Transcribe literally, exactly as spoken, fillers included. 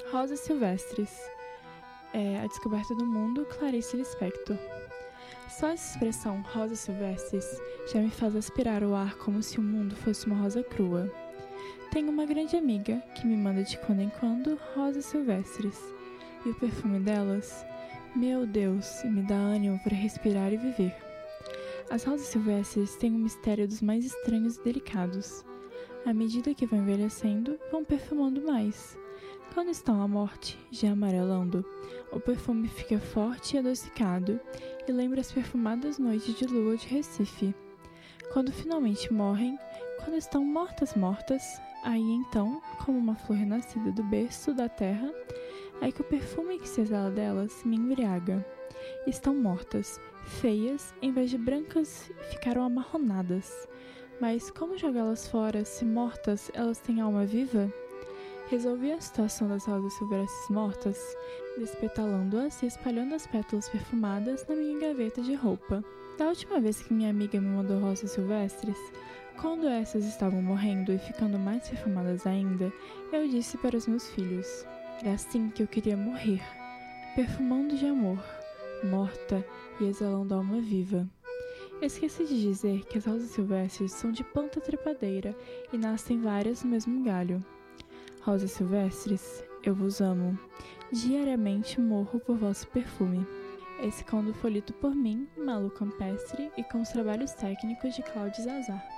Rosas silvestres. É, A Descoberta do Mundo, Clarice Lispector. Só essa expressão, rosas silvestres, já me faz aspirar o ar como se o mundo fosse uma rosa crua. Tenho uma grande amiga que me manda de quando em quando rosas silvestres. E o perfume delas, meu Deus, me dá ânimo para respirar e viver. As rosas silvestres têm um mistério dos mais estranhos e delicados. À medida que vão envelhecendo, vão perfumando mais. Quando estão à morte, já amarelando, o perfume fica forte e adocicado e lembra as perfumadas noites de lua de Recife. Quando finalmente morrem, quando estão mortas mortas, aí então, como uma flor renascida do berço da terra, é que o perfume que se exala delas me embriaga. Estão mortas, feias, em vez de brancas, ficaram amarronadas. Mas como jogá-las fora, se mortas, elas têm alma viva? Resolvi a situação das rosas silvestres mortas, despetalando-as e espalhando as pétalas perfumadas na minha gaveta de roupa. Da última vez que minha amiga me mandou rosas silvestres, quando essas estavam morrendo e ficando mais perfumadas ainda, eu disse para os meus filhos: era assim que eu queria morrer, perfumando de amor, morta e exalando alma viva. Esqueci de dizer que as rosas silvestres são de planta trepadeira e nascem várias no mesmo galho. Rosas silvestres, eu vos amo. Diariamente morro por vosso perfume. Esse conto foi lido por mim, Malu Campestre, e com os trabalhos técnicos de Cláudio Zazar.